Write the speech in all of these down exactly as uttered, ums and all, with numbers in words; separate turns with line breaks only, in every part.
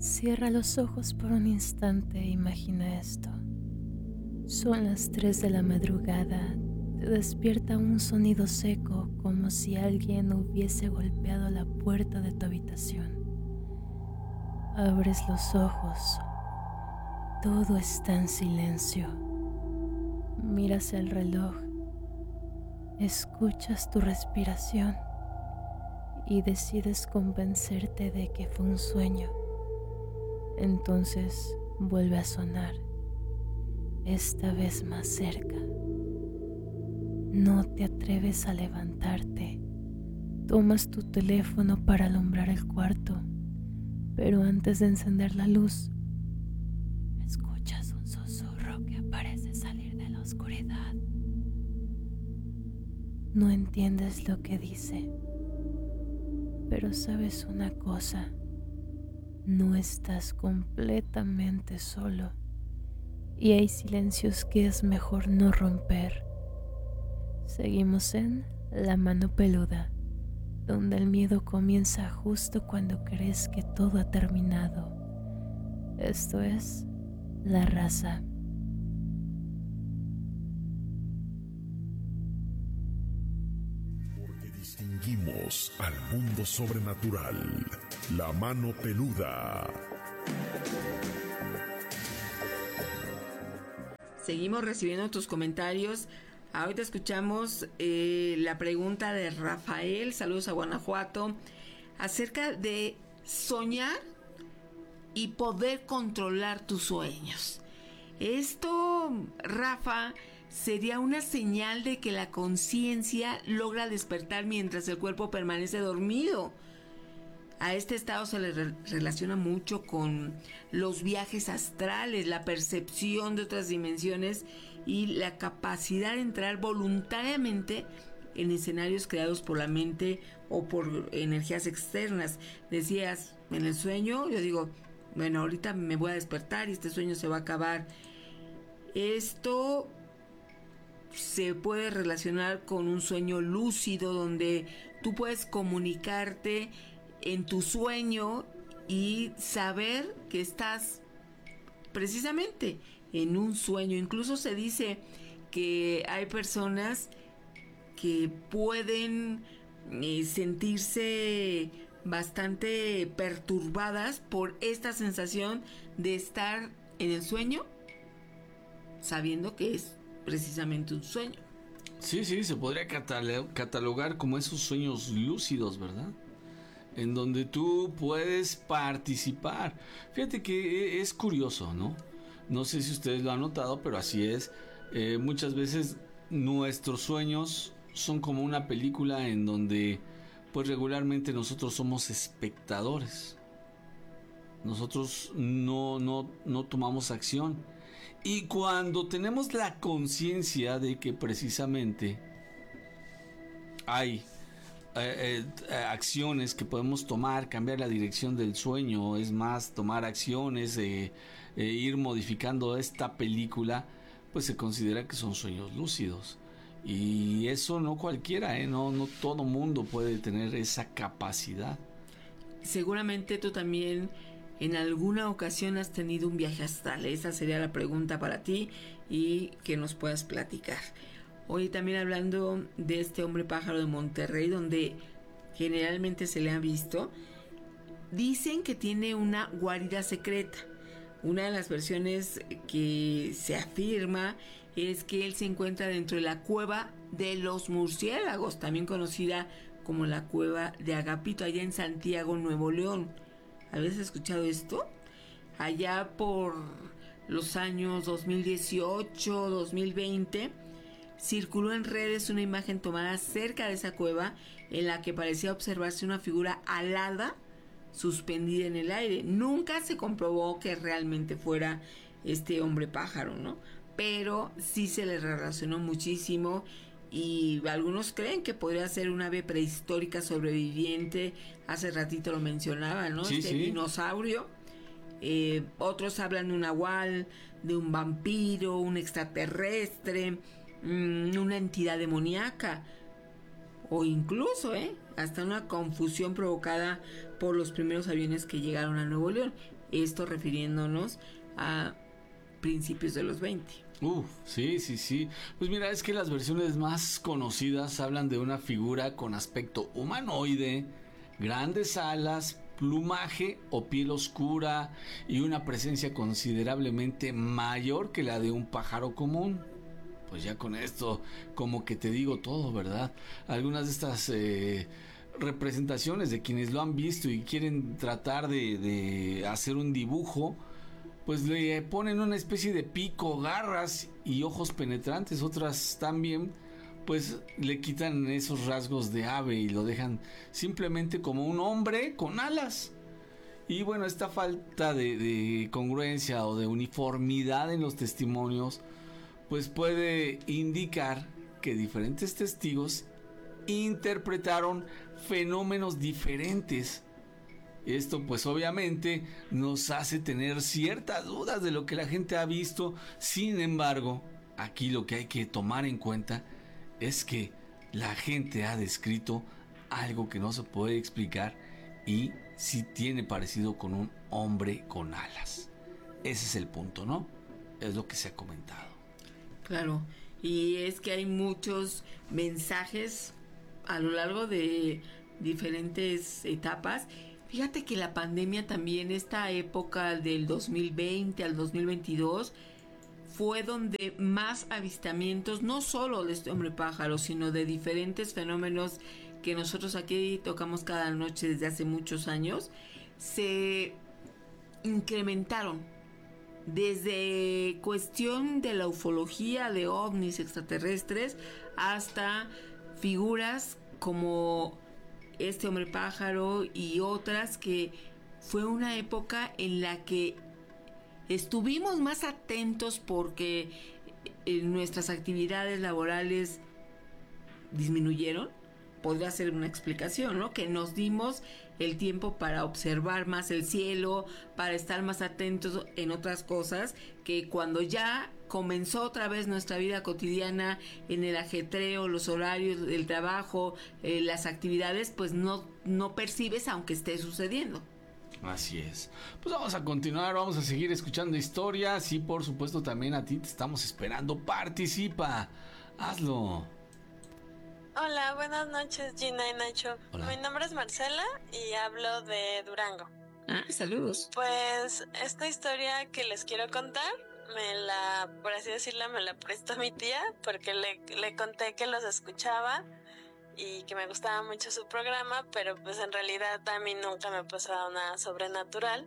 Cierra los ojos por un instante e imagina esto. Son las tres de la madrugada. Te despierta un sonido seco, como si alguien hubiese golpeado la puerta de tu habitación. Abres los ojos. Todo está en silencio. Miras el reloj. Escuchas tu respiración y decides convencerte de que fue un sueño. Entonces vuelve a sonar, esta vez más cerca. No te atreves a levantarte. Tomas tu teléfono para alumbrar el cuarto, pero antes de encender la luz, escuchas un susurro que parece salir de la oscuridad. No entiendes lo que dice, pero sabes una cosa: no estás completamente solo y hay silencios que es mejor no romper. Seguimos en La Mano Peluda, donde el miedo comienza justo cuando crees que todo ha terminado. Esto es La Raza.
Porque distinguimos al mundo sobrenatural. La Mano Peluda.
Seguimos recibiendo tus comentarios. Ahorita escuchamos eh, la pregunta de Rafael, saludos a Guanajuato, acerca de soñar y poder controlar tus sueños. Esto, Rafa, sería una señal de que la conciencia logra despertar mientras el cuerpo permanece dormido. A este estado se le re- relaciona mucho con los viajes astrales, la percepción de otras dimensiones y la capacidad de entrar voluntariamente en escenarios creados por la mente o por energías externas. Decías, en el sueño, yo digo, bueno, ahorita me voy a despertar y este sueño se va a acabar. Esto se puede relacionar con un sueño lúcido donde tú puedes comunicarte en tu sueño y saber que estás precisamente en un sueño. Incluso se dice que hay personas que pueden eh, sentirse bastante perturbadas por esta sensación de estar en el sueño sabiendo que es precisamente un sueño.
Sí, sí, se podría catalogar como esos sueños lúcidos, ¿verdad? En donde tú puedes participar. Fíjate que es curioso, ¿no? No sé si ustedes lo han notado, pero así es. Eh, muchas veces nuestros sueños son como una película en donde pues regularmente nosotros somos espectadores. Nosotros no, no, no tomamos acción. Y cuando tenemos la conciencia de que precisamente hay Eh, eh, acciones que podemos tomar, cambiar la dirección del sueño, es más, tomar acciones, eh, eh, ir modificando esta película, pues se considera que son sueños lúcidos. Y eso no cualquiera, eh, no, no todo mundo puede tener esa capacidad.
Seguramente tú también en alguna ocasión has tenido un viaje astral. Esa sería la pregunta para ti y que nos puedas platicar. Hoy también hablando de este hombre pájaro de Monterrey, donde generalmente se le ha visto, dicen que tiene una guarida secreta. Una de las versiones que se afirma es que él se encuentra dentro de la cueva de los murciélagos, también conocida como la cueva de Agapito, allá en Santiago, Nuevo León. ¿Habías escuchado esto? Allá por los años dos mil dieciocho, dos mil veinte... circuló en redes una imagen tomada cerca de esa cueva en la que parecía observarse una figura alada suspendida en el aire. Nunca se comprobó que realmente fuera este hombre pájaro, ¿no? Pero sí se le relacionó muchísimo y algunos creen que podría ser un ave prehistórica sobreviviente. Hace ratito lo mencionaba, ¿no?
Sí,
este
sí.
dinosaurio. Eh, otros hablan de un nahual, de un vampiro, un extraterrestre, una entidad demoníaca o incluso eh, hasta una confusión provocada por los primeros aviones que llegaron a Nuevo León. Esto refiriéndonos a principios de los veinte.
Uf, sí, sí, sí. Pues mira, es que las versiones más conocidas hablan de una figura con aspecto humanoide, grandes alas, plumaje o piel oscura y una presencia considerablemente mayor que la de un pájaro común. Pues ya con esto como que te digo todo, ¿verdad? Algunas de estas eh, representaciones de quienes lo han visto y quieren tratar de, de hacer un dibujo, pues le ponen una especie de pico, garras y ojos penetrantes. Otras también pues le quitan esos rasgos de ave y lo dejan simplemente como un hombre con alas. Y bueno, esta falta de, de congruencia o de uniformidad en los testimonios pues puede indicar que diferentes testigos interpretaron fenómenos diferentes. Esto pues obviamente nos hace tener ciertas dudas de lo que la gente ha visto. Sin embargo, aquí lo que hay que tomar en cuenta es que la gente ha descrito algo que no se puede explicar y sí tiene parecido con un hombre con alas. Ese es el punto, ¿no? Es lo que se ha comentado.
Claro, y es que hay muchos mensajes a lo largo de diferentes etapas. Fíjate que la pandemia también, esta época del dos mil veinte al dos mil veintidós, fue donde más avistamientos, no solo de este hombre pájaro, sino de diferentes fenómenos que nosotros aquí tocamos cada noche desde hace muchos años, se incrementaron. Desde cuestión de la ufología, de ovnis extraterrestres, hasta figuras como este hombre pájaro y otras, que fue una época en la que estuvimos más atentos porque nuestras actividades laborales disminuyeron. Podría ser una explicación, ¿no? Que nos dimos el tiempo para observar más el cielo, para estar más atentos en otras cosas, que cuando ya comenzó otra vez nuestra vida cotidiana, en el ajetreo, los horarios, el trabajo, eh, las actividades, pues no, no percibes aunque esté sucediendo.
Así es. Pues vamos a continuar, vamos a seguir escuchando historias y por supuesto también a ti te estamos esperando. Participa, hazlo.
Hola, buenas noches, Gina y Nacho.
Hola.
Mi nombre es Marcela y hablo de Durango.
Ah, saludos.
Pues esta historia que les quiero contar, me la, por así decirlo, me la prestó mi tía, porque le, le conté que los escuchaba y que me gustaba mucho su programa, pero pues en realidad a mí nunca me ha pasado nada sobrenatural.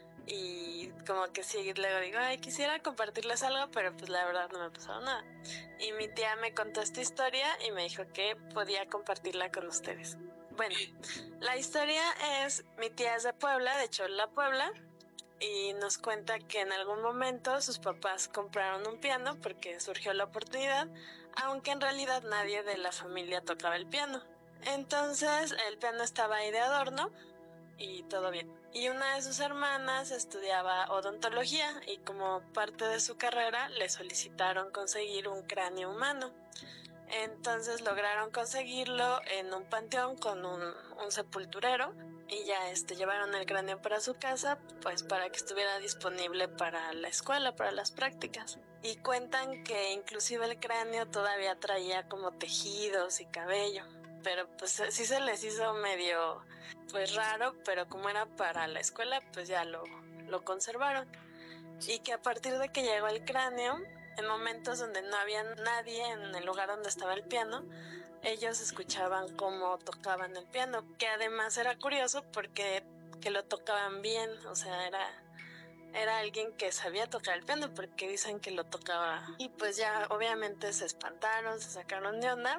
Y como que sí, luego digo, ay, quisiera compartirles algo, pero pues la verdad no me ha pasado nada. Y mi tía me contó esta historia y me dijo que podía compartirla con ustedes. Bueno, la historia es, mi tía es de Puebla, de Cholula, Puebla, y nos cuenta que en algún momento sus papás compraron un piano porque surgió la oportunidad, aunque en realidad nadie de la familia tocaba el piano. Entonces el piano estaba ahí de adorno y todo bien. Y una de sus hermanas estudiaba odontología y como parte de su carrera le solicitaron conseguir un cráneo humano. Entonces lograron conseguirlo en un panteón con un, un sepulturero y ya este, llevaron el cráneo para su casa, pues para que estuviera disponible para la escuela, para las prácticas. Y cuentan que inclusive el cráneo todavía traía como tejidos y cabello. Pero pues sí se les hizo medio pues raro, pero como era para la escuela, pues ya lo, lo conservaron. Y que a partir de que llegó el cráneo, en momentos donde no había nadie en el lugar donde estaba el piano, ellos escuchaban cómo tocaban el piano, que además era curioso porque que lo tocaban bien, o sea, era, era alguien que sabía tocar el piano porque dicen que lo tocaba. Y pues ya obviamente se espantaron, se sacaron de onda.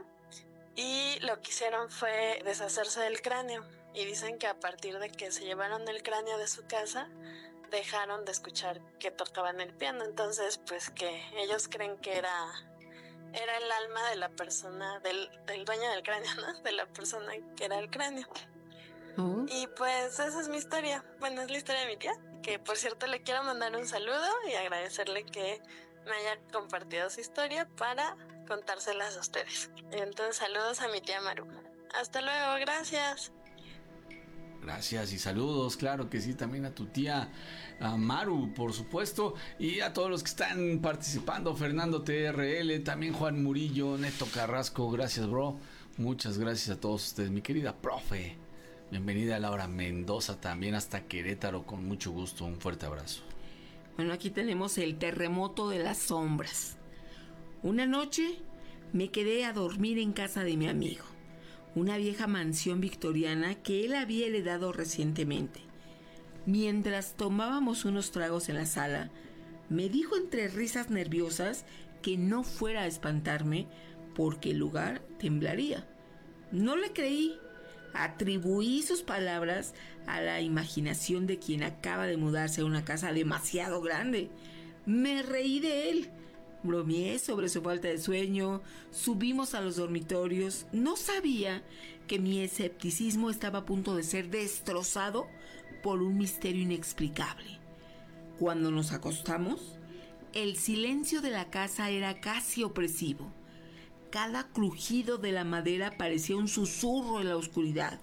Y lo que hicieron fue deshacerse del cráneo. Y dicen que a partir de que se llevaron el cráneo de su casa, dejaron de escuchar que tocaban el piano. Entonces, pues que ellos creen que era, era el alma de la persona, del, del dueño del cráneo, ¿no? De la persona que era el cráneo. Uh-huh. Y pues esa es mi historia. Bueno, es la historia de mi tía, que por cierto le quiero mandar un saludo y agradecerle que me haya compartido su historia para contárselas a ustedes. Entonces, saludos a mi tía Maru. Hasta luego, gracias.
Gracias y saludos, claro que sí, también a tu tía a Maru, por supuesto, y a todos los que están participando, Fernando T R L, también Juan Murillo, Neto Carrasco, gracias bro, muchas gracias a todos ustedes, mi querida profe, bienvenida Laura Mendoza también hasta Querétaro, con mucho gusto, un fuerte abrazo.
Bueno, aquí tenemos el terremoto de las sombras. Una noche me quedé a dormir en casa de mi amigo, una vieja mansión victoriana que él había heredado recientemente. Mientras tomábamos unos tragos en la sala, me dijo entre risas nerviosas que no fuera a espantarme porque el lugar temblaría. No le creí. Atribuí sus palabras a la imaginación de quien acaba de mudarse a una casa demasiado grande. Me reí de él. Bromeé sobre su falta de sueño, subimos a los dormitorios. No sabía que mi escepticismo estaba a punto de ser destrozado por un misterio inexplicable. Cuando nos acostamos, el silencio de la casa era casi opresivo. Cada crujido de la madera parecía un susurro en la oscuridad.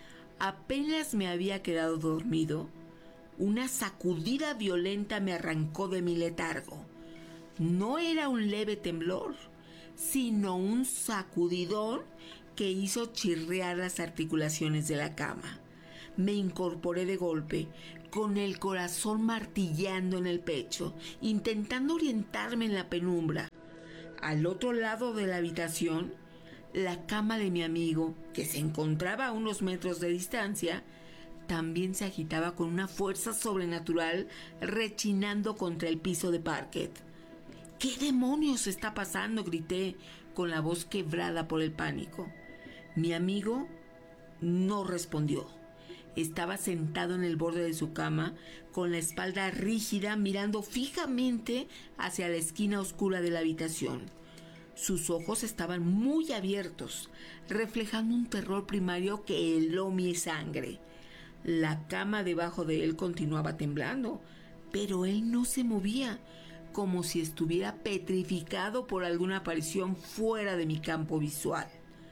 Apenas me había quedado dormido, una sacudida violenta me arrancó de mi letargo. No era un leve temblor, sino un sacudidón que hizo chirriar las articulaciones de la cama. Me incorporé de golpe, con el corazón martillando en el pecho, intentando orientarme en la penumbra. Al otro lado de la habitación, la cama de mi amigo, que se encontraba a unos metros de distancia, también se agitaba con una fuerza sobrenatural, rechinando contra el piso de parquet. ¿Qué demonios está pasando?, grité, con la voz quebrada por el pánico. Mi amigo no respondió. Estaba sentado en el borde de su cama, con la espalda rígida, mirando fijamente hacia la esquina oscura de la habitación. Sus ojos estaban muy abiertos, reflejando un terror primario que heló mi sangre. La cama debajo de él continuaba temblando, pero él no se movía, como si estuviera petrificado por alguna aparición fuera de mi campo visual.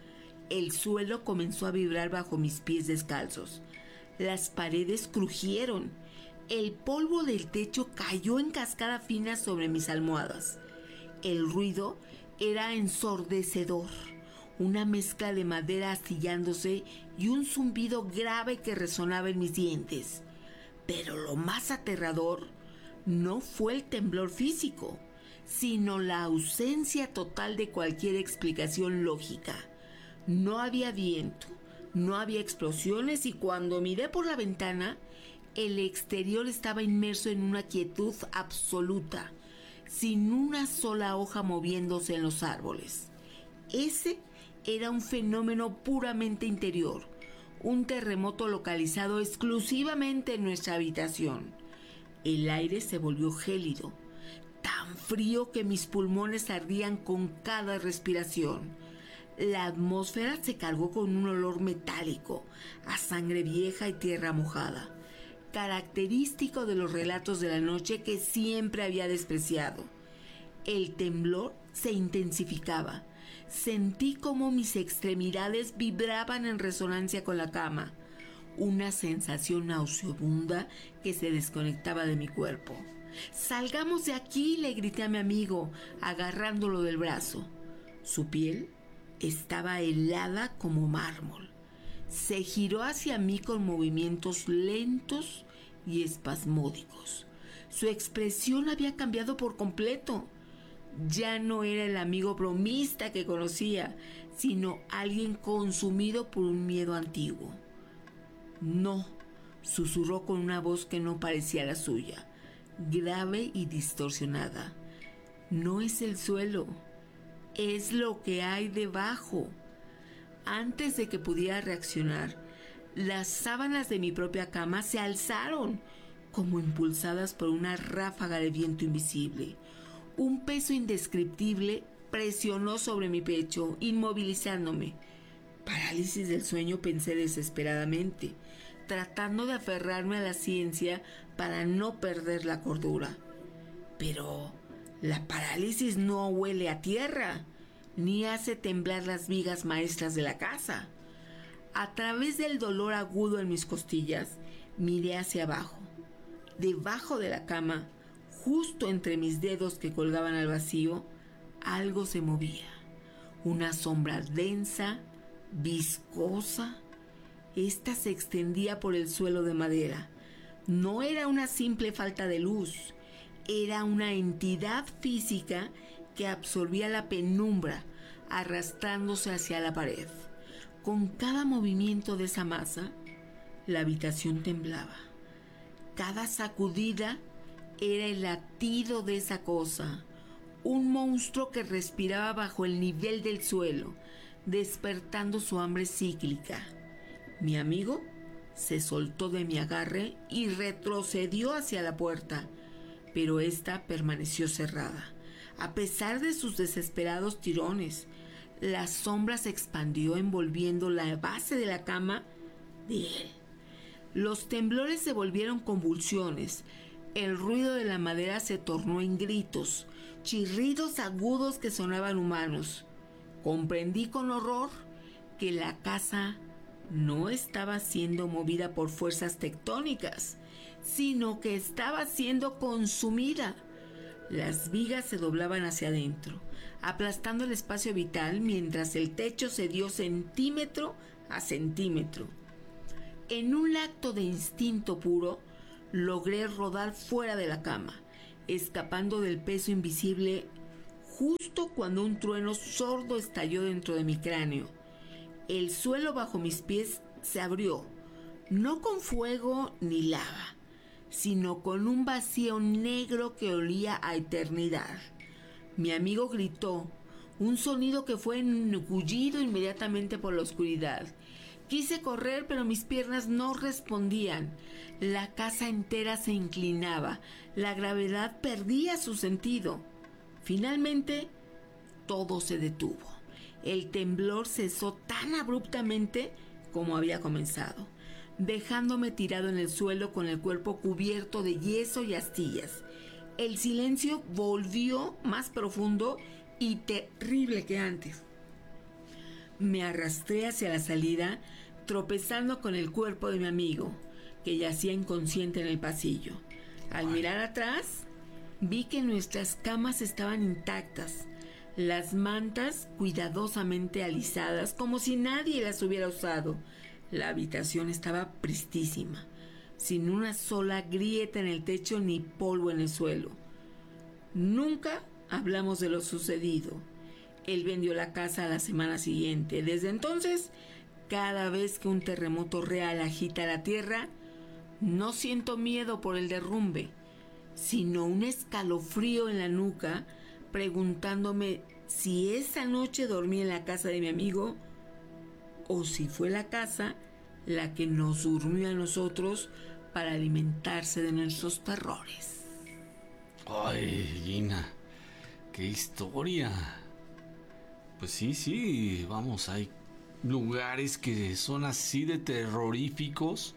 El suelo comenzó a vibrar bajo mis pies descalzos. Las paredes crujieron. El polvo del techo cayó en cascada fina sobre mis almohadas. El ruido era ensordecedor, una mezcla de madera astillándose y un zumbido grave que resonaba en mis dientes. Pero lo más aterrador no fue el temblor físico, sino la ausencia total de cualquier explicación lógica. No había viento, no había explosiones y cuando miré por la ventana, el exterior estaba inmerso en una quietud absoluta, sin una sola hoja moviéndose en los árboles. Ese era un fenómeno puramente interior, un terremoto localizado exclusivamente en nuestra habitación. El aire se volvió gélido, tan frío que mis pulmones ardían con cada respiración. La atmósfera se cargó con un olor metálico, a sangre vieja y tierra mojada, característico de los relatos de la noche que siempre había despreciado. El temblor se intensificaba. Sentí como mis extremidades vibraban en resonancia con la cama, una sensación nauseabunda que se desconectaba de mi cuerpo. «¡Salgamos de aquí!», le grité a mi amigo, agarrándolo del brazo. Su piel estaba helada como mármol. Se giró hacia mí con movimientos lentos y espasmódicos. Su expresión había cambiado por completo. Ya no era el amigo bromista que conocía, sino alguien consumido por un miedo antiguo. «No», susurró con una voz que no parecía la suya, grave y distorsionada. «No es el suelo, es lo que hay debajo». Antes de que pudiera reaccionar, las sábanas de mi propia cama se alzaron, como impulsadas por una ráfaga de viento invisible. Un peso indescriptible presionó sobre mi pecho, inmovilizándome. Parálisis del sueño, pensé desesperadamente, tratando de aferrarme a la ciencia para no perder la cordura. Pero la parálisis no huele a tierra, ni hace temblar las vigas maestras de la casa. A través del dolor agudo en mis costillas, miré hacia abajo. Debajo de la cama, justo entre mis dedos que colgaban al vacío, algo se movía. Una sombra densa, viscosa. Esta se extendía por el suelo de madera. No era una simple falta de luz, era una entidad física que absorbía la penumbra, arrastrándose hacia la pared. Con cada movimiento de esa masa, la habitación temblaba. Cada sacudida era el latido de esa cosa, un monstruo que respiraba bajo el nivel del suelo, despertando su hambre cíclica. Mi amigo se soltó de mi agarre y retrocedió hacia la puerta, pero ésta permaneció cerrada. A pesar de sus desesperados tirones, la sombra se expandió envolviendo la base de la cama de él. Los temblores se volvieron convulsiones. El ruido de la madera se tornó en gritos, chirridos agudos que sonaban humanos. Comprendí con horror que la casa no estaba siendo movida por fuerzas tectónicas, sino que estaba siendo consumida. Las vigas se doblaban hacia adentro, aplastando el espacio vital mientras el techo cedió centímetro a centímetro. En un acto de instinto puro, logré rodar fuera de la cama, escapando del peso invisible justo cuando un trueno sordo estalló dentro de mi cráneo. El suelo bajo mis pies se abrió, no con fuego ni lava, sino con un vacío negro que olía a eternidad. Mi amigo gritó, un sonido que fue engullido inmediatamente por la oscuridad. Quise correr, pero mis piernas no respondían. La casa entera se inclinaba, la gravedad perdía su sentido. Finalmente, todo se detuvo. El temblor cesó tan abruptamente como había comenzado, dejándome tirado en el suelo con el cuerpo cubierto de yeso y astillas. El silencio volvió más profundo y terrible que antes. Me arrastré hacia la salida, tropezando con el cuerpo de mi amigo, que yacía inconsciente en el pasillo. Al mirar atrás, vi que nuestras camas estaban intactas, las mantas cuidadosamente alisadas como si nadie las hubiera usado. La habitación estaba pristísima, sin una sola grieta en el techo ni polvo en el suelo. Nunca hablamos de lo sucedido. Él vendió la casa a la semana siguiente. Desde entonces, cada vez que un terremoto real agita la tierra, no siento miedo por el derrumbe, sino un escalofrío en la nuca, preguntándome si esa noche dormí en la casa de mi amigo o si fue la casa la que nos durmió a nosotros para alimentarse de nuestros terrores.
Ay, Gina, qué historia. Pues sí, sí, vamos, hay lugares que son así de terroríficos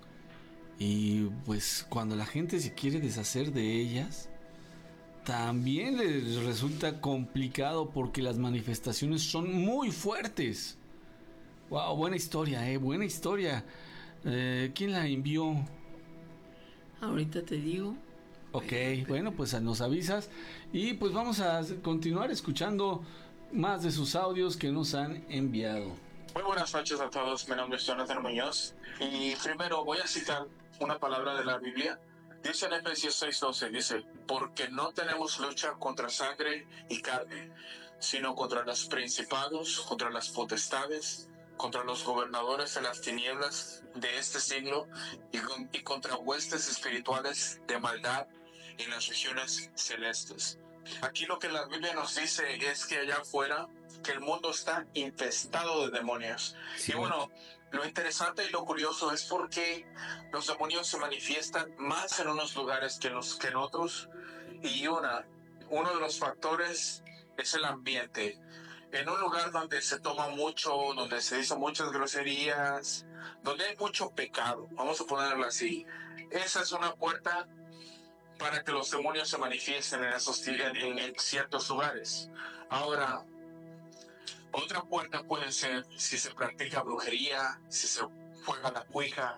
y pues cuando la gente se quiere deshacer de ellas, también les resulta complicado porque las manifestaciones son muy fuertes. Wow, buena historia, eh, buena historia. Eh, ¿Quién la envió?
Ahorita te digo.
Ok, bueno, pues nos avisas y pues vamos a continuar escuchando más de sus audios que nos han enviado.
Muy buenas noches a todos, mi nombre es Jonathan Muñoz y primero voy a citar una palabra de la Biblia. Dice en Efesios seis doce, dice, porque no tenemos lucha contra sangre y carne, sino contra los principados, contra las potestades, contra los gobernadores de las tinieblas de este siglo y, y contra huestes espirituales de maldad en las regiones celestes. Aquí lo que la Biblia nos dice es que allá afuera, que el mundo está infestado de demonios. Sí. Y bueno, lo interesante y lo curioso es porque los demonios se manifiestan más en unos lugares que, los, que en otros. Y una, uno de los factores es el ambiente. En un lugar donde se toma mucho, donde se dicen muchas groserías, donde hay mucho pecado, vamos a ponerlo así, esa es una puerta para que los demonios se manifiesten en, esos, en, en ciertos lugares. Ahora, Otra puerta puede ser si se practica brujería, si se juega la cuija,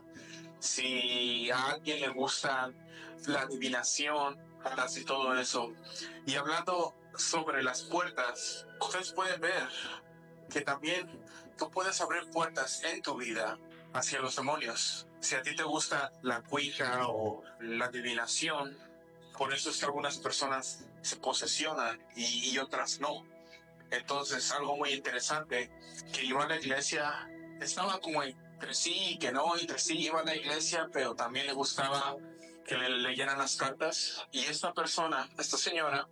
si a alguien le gusta la adivinación, y todo eso. Y hablando sobre las puertas, ustedes pueden ver que también tú puedes abrir puertas en tu vida hacia los demonios. Si a ti te gusta la cuija o la adivinación, por eso es que algunas personas se posesionan y, y otras no. Entonces, algo muy interesante, que iba a la iglesia, estaba como entre sí y que no, entre sí iba a la iglesia, pero también le gustaba que le leyeran las cartas. Y esta persona, esta señora,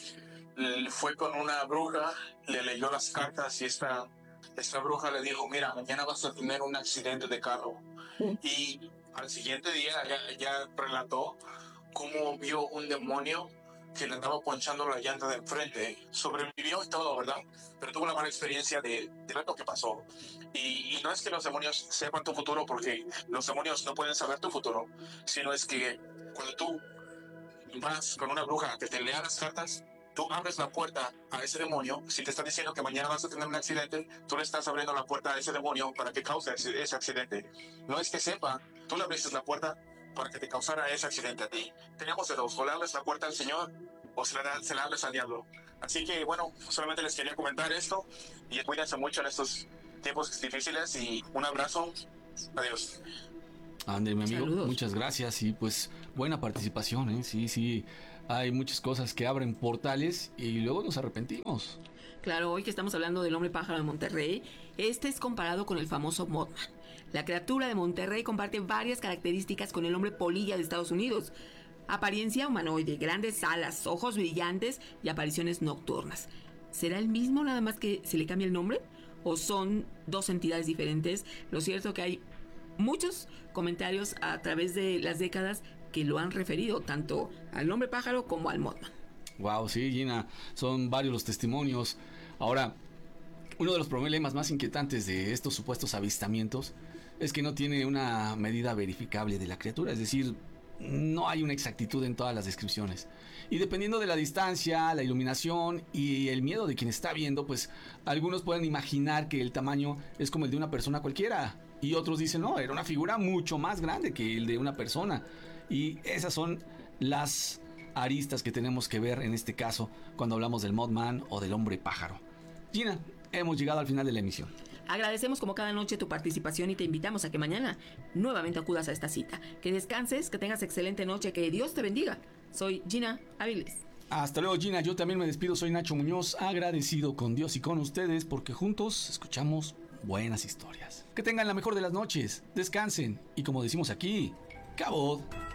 fue con una bruja, le leyó las cartas y esta, esta bruja le dijo, mira, mañana vas a tener un accidente de carro. Y al siguiente día ella, ella relató cómo vio un demonio que le andaba ponchando la llanta de enfrente. Sobrevivió y todo, ¿verdad? Pero tuvo una mala experiencia de, de lo que pasó. Y, y no es que los demonios sepan tu futuro, porque los demonios no pueden saber tu futuro, sino es que cuando tú vas con una bruja que te lea las cartas, tú abres la puerta a ese demonio. Si te está diciendo que mañana vas a tener un accidente, tú le estás abriendo la puerta a ese demonio para que cause ese, ese accidente. No es que sepa, tú le abriste la puerta para que te causara ese accidente a ti. Teníamos de dos, o le abres la puerta al Señor o se la, se la abres al diablo. Así que bueno, solamente les quería comentar esto y cuídense mucho en estos tiempos difíciles y un abrazo. Adiós.
André, mi amigo,
Saludos.
Muchas gracias y pues buena participación, ¿eh? Sí, sí, hay muchas cosas que abren portales y luego nos arrepentimos.
Claro, hoy que estamos hablando del hombre pájaro de Monterrey, este es comparado con el famoso Mothman. La criatura de Monterrey comparte varias características con el hombre polilla de Estados Unidos. Apariencia humanoide, grandes alas, ojos brillantes y apariciones nocturnas. ¿Será el mismo nada más que se le cambia el nombre? ¿O son dos entidades diferentes? Lo cierto que hay muchos comentarios a través de las décadas que lo han referido tanto al hombre pájaro como al Mothman.
Wow, sí, Gina, son varios los testimonios. Ahora, uno de los problemas más inquietantes de estos supuestos avistamientos es que no tiene una medida verificable de la criatura, es decir, no hay una exactitud en todas las descripciones. Y dependiendo de la distancia, la iluminación y el miedo de quien está viendo, pues algunos pueden imaginar que el tamaño es como el de una persona cualquiera. Y otros dicen, no, era una figura mucho más grande que el de una persona. Y esas son las aristas que tenemos que ver en este caso cuando hablamos del Mothman o del hombre pájaro. Gina, hemos llegado al final de la emisión.
Agradecemos como cada noche tu participación y te invitamos a que mañana nuevamente acudas a esta cita. Que descanses, que tengas excelente noche, que Dios te bendiga. Soy Gina Áviles.
Hasta luego, Gina. Yo también me despido. Soy Nacho Muñoz, agradecido con Dios y con ustedes porque juntos escuchamos buenas historias. Que tengan la mejor de las noches, descansen y como decimos aquí, cabot.